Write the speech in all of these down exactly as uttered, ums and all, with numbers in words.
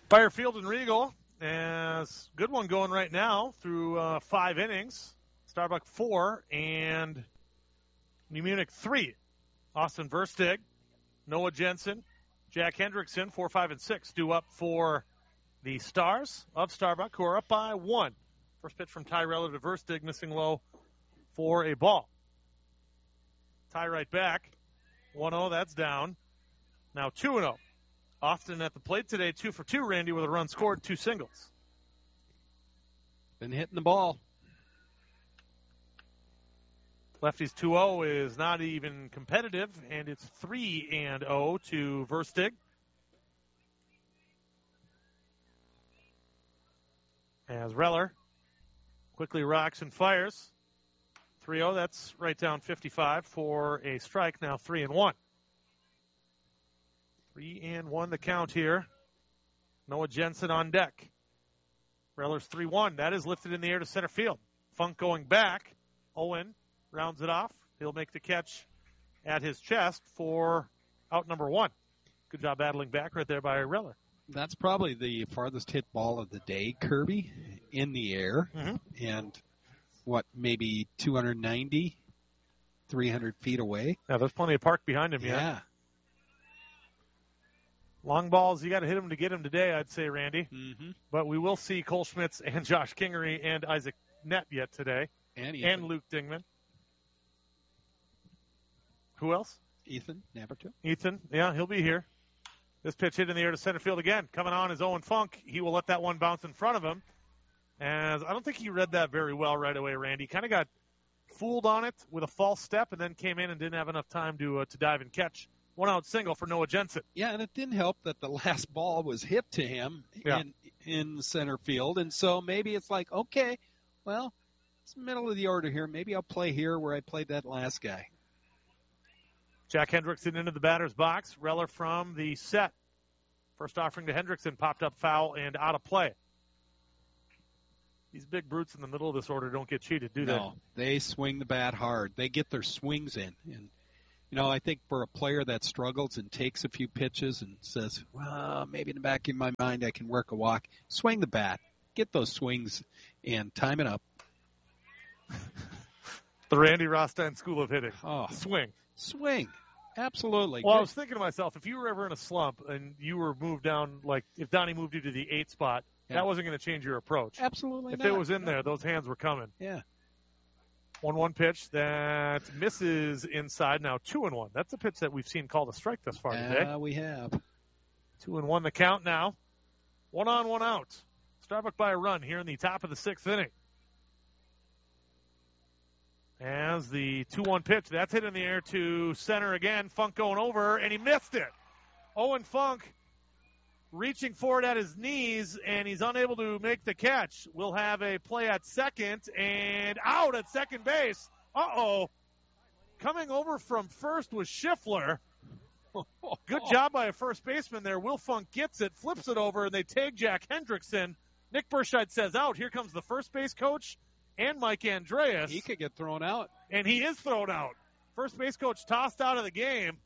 Firefield and Regal, as good one going right now through uh, five innings. Starbuck four and New Munich three. Austin Verstig, Noah Jensen, Jack Hendrickson, four, five, and six due up for the Stars of Starbuck, who are up by one. First pitch from Ty Reller to Verstig, missing low for a ball. Ty right back. one oh, that's down. Now two and oh. Austin at the plate today, two for two, Randy, with a run scored, two singles. Been hitting the ball. Lefty's two oh is not even competitive, and it's three and oh to Verstig. As Reller quickly rocks and fires. three oh, that's right down fifty-five for a strike, now three and one. Three and one the count here. Noah Jensen on deck. Reller's three one. That is lifted in the air to center field. Funk going back. Owen rounds it off. He'll make the catch at his chest for out number one. Good job battling back right there by Reller. That's probably the farthest hit ball of the day, Kirby, in the air. Mm-hmm. And, what, maybe two ninety, three hundred feet away? Yeah, there's plenty of park behind him, yeah. Yeah. Long balls, you got to hit them to get them today, I'd say, Randy. Mm-hmm. But we will see Cole Schmitz and Josh Kingery and Isaac Nett yet today. And Ethan. And Luke Dingman. Who else? Ethan Naberto. Ethan, yeah, he'll be here. This pitch hit in the air to center field again. Coming on is Owen Funk. He will let that one bounce in front of him. As I don't think he read that very well right away, Randy. Kind of got fooled on it with a false step and then came in and didn't have enough time to uh, to dive and catch. One out single for Noah Jensen. Yeah, and it didn't help that the last ball was hit to him yeah. in in center field. And so maybe it's like, okay, well, it's middle of the order here. Maybe I'll play here where I played that last guy. Jack Hendrickson into the batter's box. Reller from the set. First offering to Hendrickson popped up foul and out of play. These big brutes in the middle of this order don't get cheated, do they? No, they swing the bat hard. They get their swings in. And, you know, I think for a player that struggles and takes a few pitches and says, well, maybe in the back of my mind I can work a walk, swing the bat. Get those swings and time it up. The Randy Rostein School of Hitting. Oh, swing. Swing. Absolutely. Well, Good. I was thinking to myself, if you were ever in a slump and you were moved down, like if Donnie moved you to the eight spot, yeah. that wasn't going to change your approach. Absolutely if not. If it was in no. there, those hands were coming. Yeah. one one pitch that misses inside. Now two and one. That's a pitch that we've seen called a strike thus far yeah, today. Yeah, we have. Two and one the count now. One on, one out. Starbuck by a run here in the top of the sixth inning. As the two one pitch, that's hit in the air to center again. Funk going over, and he missed it. Owen Funk reaching forward at his knees, and he's unable to make the catch. We'll have a play at second, and out at second base. Uh-oh. Coming over from first was Schiffler. Good job by a first baseman there. Will Funk gets it, flips it over, and they tag Jack Hendrickson. Nick Burscheid says out. Here comes the first base coach and Mike Andreas. He could get thrown out. And he is thrown out. First base coach tossed out of the game.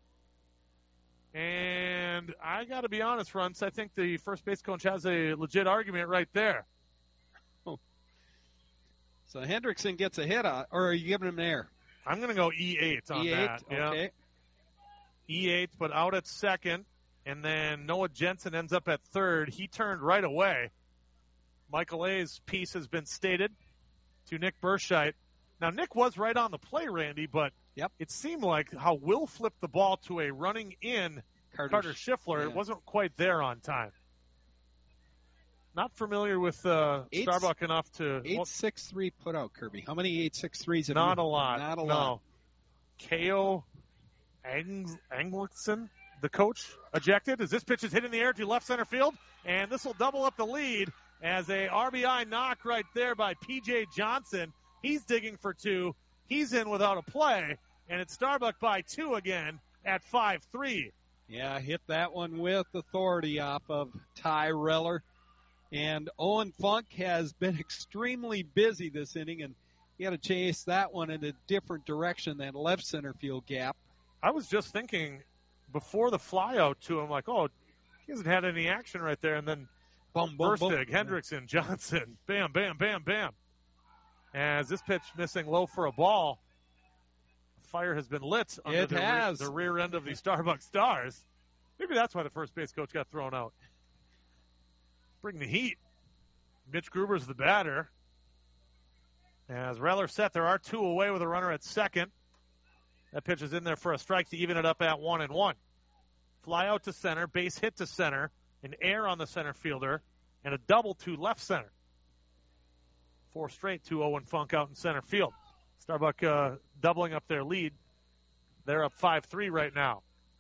And I got to be honest, Runts, I think the first base coach has a legit argument right there. Oh. So Hendrickson gets a hit on, or are you giving him an air? I'm going to go E eight on E eight? that. Okay. Yeah. E eight, but out at second. And then Noah Jensen ends up at third. He turned right away. Michael A's piece has been stated to Nick Burscheid. Now, Nick was right on the play, Randy, but yep. it seemed like how Will flipped the ball to a running in Carter, Carter Schiffler. Yeah. It wasn't quite there on time. Not familiar with uh, eight, Starbuck enough to... eight six three put out, Kirby. How many eight six threes have Not you? a lot. Not a no. lot. K O Ang- Anglicson, the coach, ejected as this pitch is hit in the air to left center field, and this will double up the lead as a R B I knock right there by P J Johnson. He's digging for two. He's in without a play, and it's Starbuck by two again at five three. Yeah, hit that one with authority off of Ty Reller. And Owen Funk has been extremely busy this inning, and he had to chase that one in a different direction than left center field gap. I was just thinking before the flyout to him, like, oh, he hasn't had any action right there. And then boom, boom, Verstig, boom. Hendrickson, Johnson, bam, bam, bam, bam. As this pitch missing low for a ball, fire has been lit under It the, has. Re- the rear end of the Starbucks Stars. Maybe that's why the first base coach got thrown out. Bring the heat. Mitch Gruber's the batter. As Reller set, there are two away with a runner at second. That pitch is in there for a strike to even it up at one and one. Fly out to center, base hit to center, an error on the center fielder, and a double to left center. Four straight, two oh and Funk out in center field. Starbuck uh, doubling up their lead. They're up five three right now.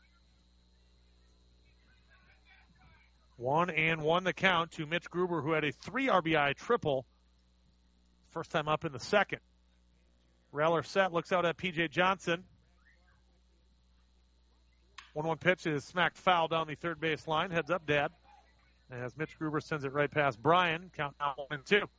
One and one the count to Mitch Gruber, who had a three R B I triple. First time up in the second. Reller set, looks out at P J Johnson. one one pitch is smacked foul down the third base line. Heads up, Dad. As Mitch Gruber sends it right past Brian. Count now one and two.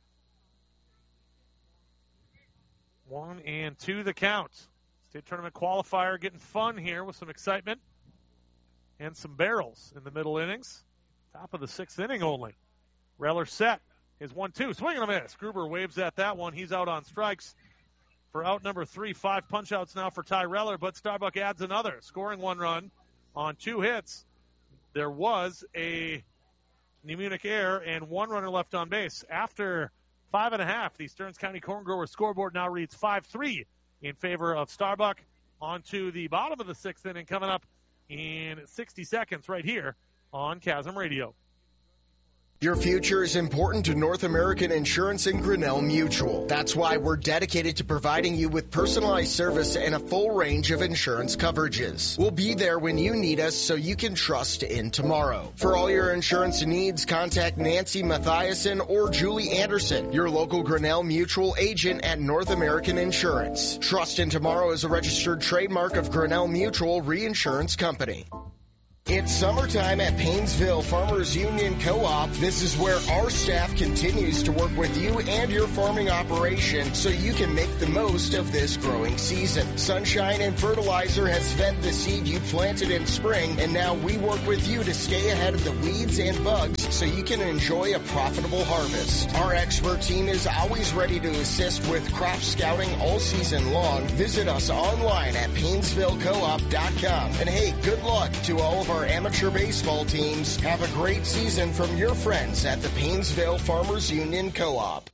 One and two the count. State tournament qualifier getting fun here with some excitement and some barrels in the middle innings. Top of the sixth inning only. Reller set. His one two. Swing and a miss. Gruber waves at that one. He's out on strikes for out number three. Five punch outs now for Ty Reller, but Starbuck adds another, scoring one run on two hits. There was a New Munich error and one runner left on base. After five and a half, the Stearns County Corn Growers scoreboard now reads five three in favor of Starbuck. On to the bottom of the sixth inning coming up in sixty seconds right here on Chasm Radio. Your future is important to North American Insurance and Grinnell Mutual. That's why we're dedicated to providing you with personalized service and a full range of insurance coverages. We'll be there when you need us so you can trust in tomorrow. For all your insurance needs, contact Nancy Mathiasen or Julie Anderson, your local Grinnell Mutual agent at North American Insurance. Trust in Tomorrow is a registered trademark of Grinnell Mutual Reinsurance Company. It's summertime at Painesville Farmers Union Co-op. This is where our staff continues to work with you and your farming operation so you can make the most of this growing season. Sunshine and Fertilizer has fed the seed you planted in spring, and now we work with you to stay ahead of the weeds and bugs so you can enjoy a profitable harvest. Our expert team is always ready to assist with crop scouting all season long. Visit us online at Painesville Co op dot com. And hey, good luck to all of our amateur baseball teams. Have a great season from your friends at the Painesville Farmers Union Co-op.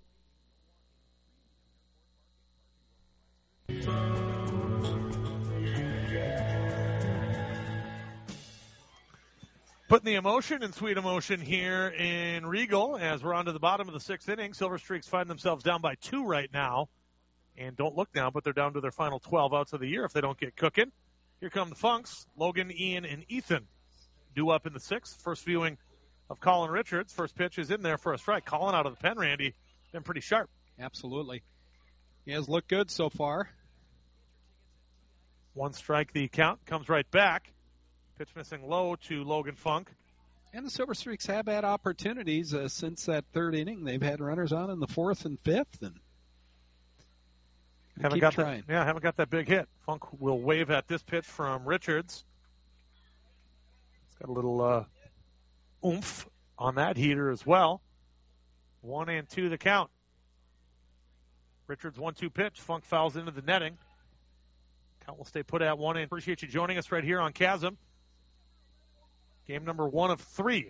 Putting the emotion and sweet emotion here in Regal as we're on to the bottom of the sixth inning. Silver Streaks find themselves down by two right now. And don't look now, but they're down to their final twelve outs of the year if they don't get cooking. Here come the Funks, Logan, Ian, and Ethan. Due up in the sixth. First viewing of Colin Richards. First pitch is in there for a strike. Colin out of the pen, Randy. Been pretty sharp. Absolutely. He has looked good so far. One strike the count. Comes right back. Pitch missing low to Logan Funk. And the Silver Streaks have had opportunities uh, since that third inning. They've had runners on in the fourth and fifth. And haven't keep got trying. That, yeah, haven't got that big hit. Funk will wave at this pitch from Richards. It's got a little uh, oomph on that heater as well. One and two the count. Richards one two pitch. Funk fouls into the netting. Count will stay put at one. And appreciate you joining us right here on Chasm. Game number one of three.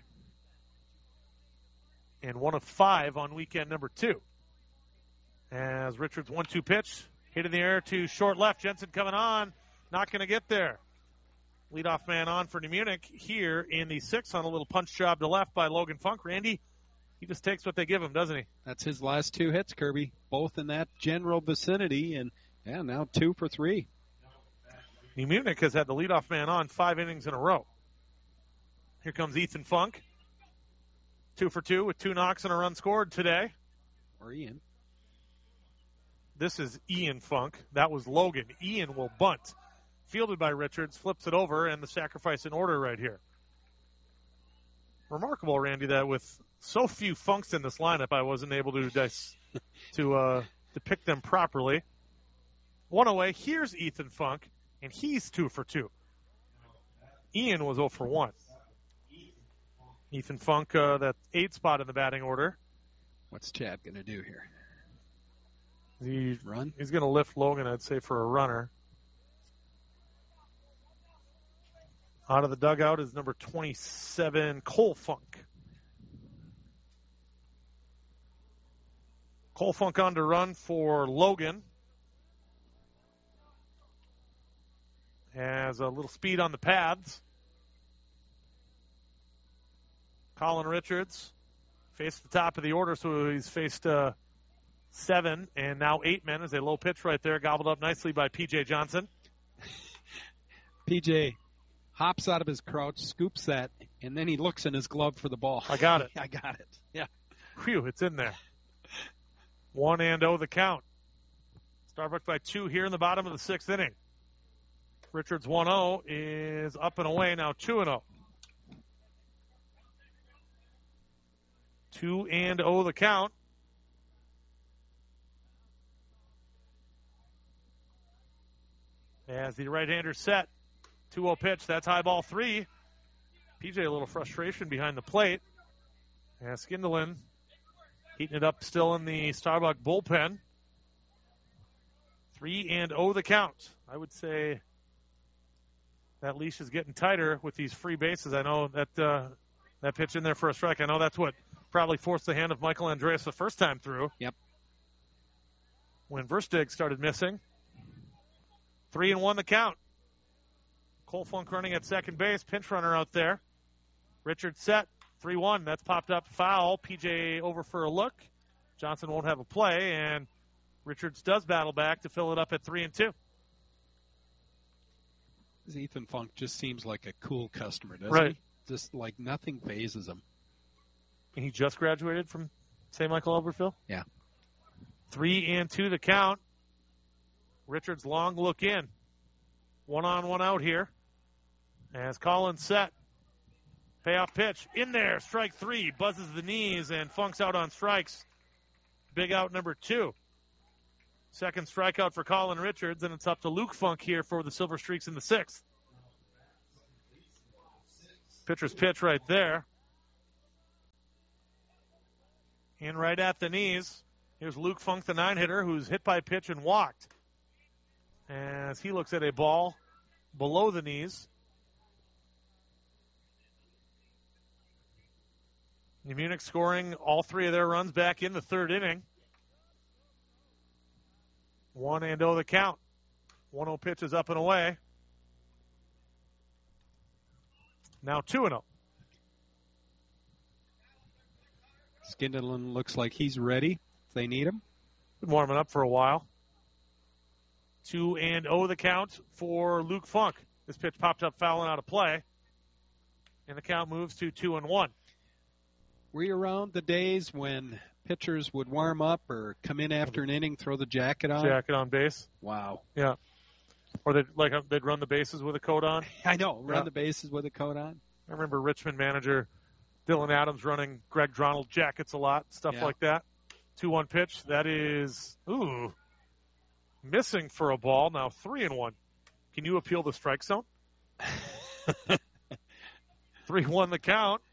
And one of five on weekend number two. As Richards one two pitch. Hit in the air to short left. Jensen coming on. Not going to get there. Leadoff man on for New Munich here in the sixth on a little punch job to left by Logan Funk. Randy, he just takes what they give him, doesn't he? That's his last two hits, Kirby. Both in that general vicinity. And, yeah, now two for three. New Munich has had the leadoff man on five innings in a row. Here comes Ethan Funk. Two for two with two knocks and a run scored today. Or Ian. This is Ian Funk. That was Logan. Ian will bunt. Fielded by Richards, flips it over, and the sacrifice in order right here. Remarkable, Randy, that with so few Funks in this lineup, I wasn't able to dice, to uh, depict them properly. One away. Here's Ethan Funk, and he's two for two. Ian was oh for one. Ethan Funk, uh, that eight spot in the batting order. What's Chad going to do here? He, Run? He's going to lift Logan, I'd say, for a runner. Out of the dugout is number twenty-seven, Cole Funk. Cole Funk on to run for Logan. Has a little speed on the pads. Colin Richards faced the top of the order, so he's faced uh, seven and now eight men as a low pitch right there, gobbled up nicely by P J Johnson. P J hops out of his crouch, scoops that, and then he looks in his glove for the ball. I got it. I got it. Yeah. Phew, it's in there. One and oh the count. Starbuck by two here in the bottom of the sixth inning. Richards one oh is up and away now, two and oh. two and oh the count. As the right-hander set. two oh pitch, that's high ball three. P J a little frustration behind the plate. As Skindelin heating it up still in the Starbuck bullpen. three and oh the count. I would say that leash is getting tighter with these free bases. I know that uh, that pitch in there for a strike. I know that's what probably forced the hand of Michael Andreas the first time through. Yep. When Verstig started missing. Three and one the count. Cole Funk running at second base. Pinch runner out there. Richards set. three one. That's popped up foul. P J over for a look. Johnson won't have a play, and Richards does battle back to fill it up at three and two. Ethan Funk just seems like a cool customer, doesn't right. he? Just like nothing phases him. He just graduated from Saint Michael Albertville? Yeah. Three and two the count. Richards long look in. One on, one out here. As Collins set. Payoff pitch. In there. Strike three. Buzzes the knees, and Funk's out on strikes. Big out number two. Second strikeout for Colin Richards, and it's up to Luke Funk here for the Silver Streaks in the sixth. Pitcher's pitch right there. In right at the knees. Here's Luke Funk, the nine-hitter, who's hit by pitch and walked. As he looks at a ball below the knees. New Munich scoring all three of their runs back in the third inning. One and oh the count. one oh pitch is up and away. Now two and oh. Skindelin looks like he's ready if they need him. Been warming up for a while. Two and oh the count for Luke Funk. This pitch popped up foul and out of play. And the count moves to two and one. Were you around the days when pitchers would warm up or come in after an inning, throw the jacket on? Jacket on base. Wow. Yeah. Or they'd, like, they'd run the bases with a coat on. I know, run yeah. the bases with a coat on. I remember Richmond manager Dylan Adams running Greg Dronald jackets a lot, stuff yeah. like that. two one pitch. That is, ooh, missing for a ball. Now three and one. Can you appeal the strike zone? three one the count.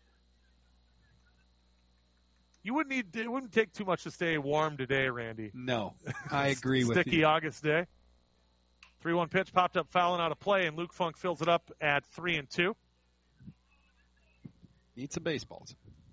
You wouldn't need. It wouldn't take too much to stay warm today, Randy. No, I agree with you. Sticky August day. three one pitch popped up fouling out of play, and Luke Funk fills it up at three and two. Need some baseballs.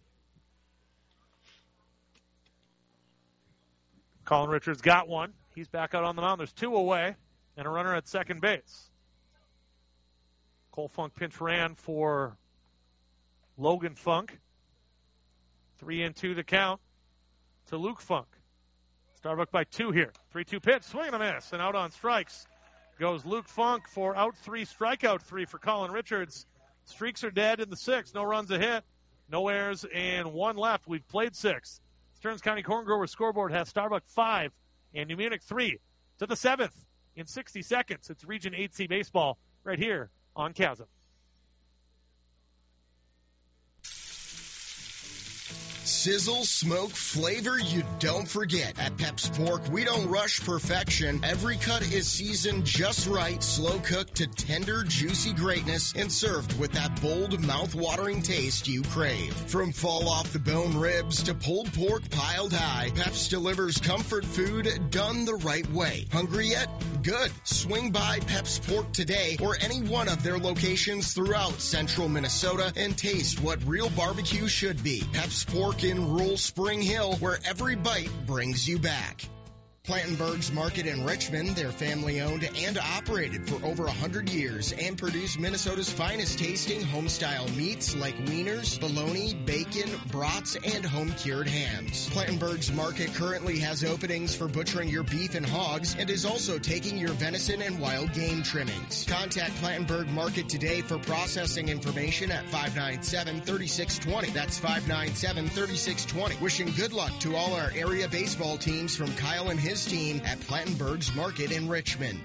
Colin Richards got one. He's back out on the mound. There's two away, and a runner at second base. Cole Funk pinch ran for Logan Funk. Three and two the count to Luke Funk. Starbuck by two here. three two pitch, swing and a miss, and out on strikes goes Luke Funk for out three, strikeout three for Colin Richards. Streaks are dead in the sixth. No runs a hit, no errors, and one left. We've played six. Stearns County Corn Grower scoreboard has Starbuck five and New Munich three to the seventh in sixty seconds. It's Region eight C baseball right here on Chasm. Sizzle, smoke, flavor you don't forget. At Pep's Pork, we don't rush perfection. Every cut is seasoned just right, slow cooked to tender, juicy greatness, and served with that bold, mouth-watering taste you crave. From fall-off-the-bone ribs to pulled pork piled high, Pep's delivers comfort food done the right way. Hungry yet? Good. Swing by Pep's Pork today or any one of their locations throughout central Minnesota and taste what real barbecue should be. Pep's Pork in rural Spring Hill, where every bite brings you back. Plantenberg's Market in Richmond, they're family-owned and operated for over one hundred years and produce Minnesota's finest tasting home-style meats like wieners, bologna, bacon, brats, and home-cured hams. Plantenberg's Market currently has openings for butchering your beef and hogs and is also taking your venison and wild game trimmings. Contact Plantenberg Market today for processing information at five nine seven, three six two zero. That's five nine seven, three six two zero. Wishing good luck to all our area baseball teams from Kyle and his team at Plantenberg's Market in Richmond.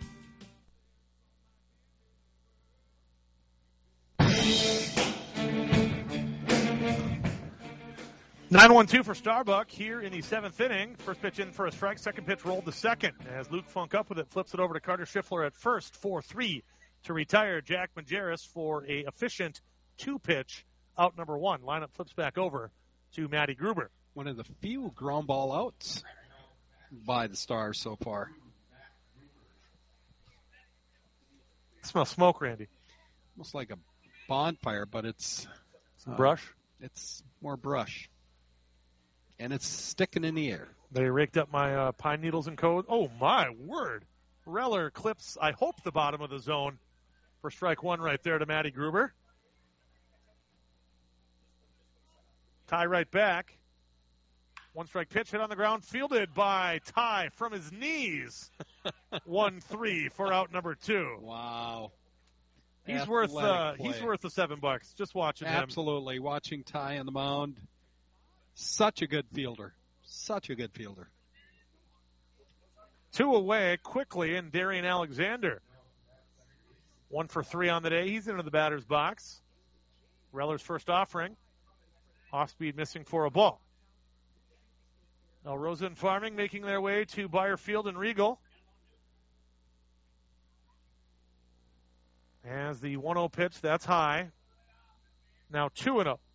nine one two for Starbuck here in the seventh inning. First pitch in for a strike. Second pitch rolled to second as Luke Funk up with it. Flips it over to Carter Schiffler at first. four three to retire Jack Majerus for a efficient two-pitch out number one. Lineup flips back over to Matty Gruber. One of the few ground ball outs by the Stars so far. I smell smoke, Randy. Almost like a bonfire, but it's Some uh, brush. It's more brush, and it's sticking in the air. They raked up my uh, pine needles and cones. Oh my word! Reller clips, I hope, the bottom of the zone for strike one right there to Matty Gruber. Ty right back. One strike pitch hit on the ground, fielded by Ty from his knees. one three for out number two. Wow. He's worth uh, he's worth the seven bucks. Just watching him. Absolutely. Watching Ty on the mound. Such a good fielder. Such a good fielder. Two away quickly, and Darian Alexander. One for three on the day. He's into the batter's box. Reller's first offering. Off speed missing for a ball. Now Rosa and Farming making their way to Bayer Field in Regal. As the one oh pitch, that's high. Now two and oh.